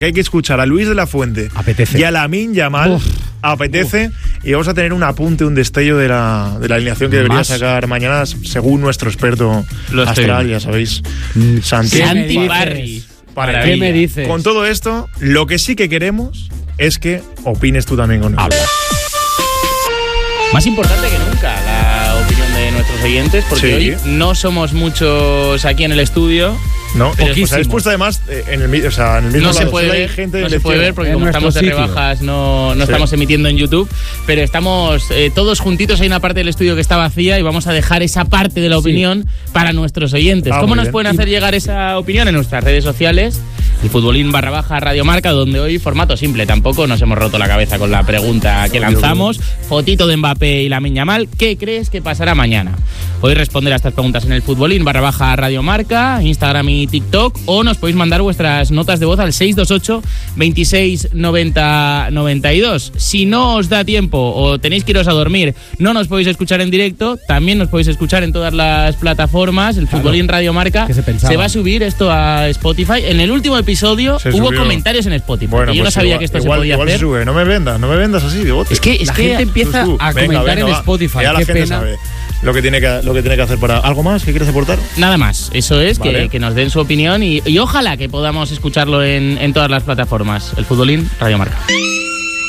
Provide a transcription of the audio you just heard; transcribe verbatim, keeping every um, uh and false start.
que hay que escuchar a Luis de la Fuente Apetece. y a Lamine Yamal. Uf. Apetece. Uf. Y vamos a tener un apunte, un destello de la, de la alineación que debería Más. sacar mañana, según nuestro experto Lo astral, ya sabéis. Mm. Santi. Santi Barri. ¿Qué me dices? Con todo esto, lo que sí que queremos es que opines tú también con nosotros. Más importante que nunca la opinión de nuestros oyentes, porque sí. hoy no somos muchos aquí en el estudio. No, pues habéis puesto además en el, o sea, en el mismo no lado. Se puede ver, gente no se puede ver porque como estamos de rebajas no, no sí. estamos emitiendo en YouTube, pero estamos eh, todos juntitos. Hay una parte del estudio que está vacía y vamos a dejar esa parte de la opinión sí. para nuestros oyentes. Ah, ¿Cómo nos bien. pueden hacer llegar esa opinión? En nuestras redes sociales, el futbolín barra baja Radio Marca, donde hoy formato simple, tampoco nos hemos roto la cabeza con la pregunta que lanzamos. Fotito de Mbappé y Lamine Yamal. ¿Qué crees que pasará mañana? Podéis responder a estas preguntas en el futbolín barra baja Radio Marca, Instagram y TikTok, o nos podéis mandar vuestras notas de voz al seis dos ocho, veintiséis, noventa, noventa y dos. Si no os da tiempo o tenéis que iros a dormir, no nos podéis escuchar en directo, también nos podéis escuchar en todas las plataformas. El claro. Futbolín Radio Marca se, se va a subir esto a Spotify. En el último episodio se hubo subió. comentarios en Spotify. Bueno, yo pues no sabía igual, que esto igual, se podía igual hacer. Se sube. No me vendas, no me vendas así, bigote. Es que, es la que gente empieza tú, tú. a venga, comentar venga, en Spotify. Ya la Qué gente pena. sabe lo que tiene que lo que tiene que hacer para algo más que quieres aportar. Nada más, eso es, vale. que, que nos den su opinión y, y ojalá que podamos escucharlo en, en todas las plataformas. El Futbolín Radio Marca.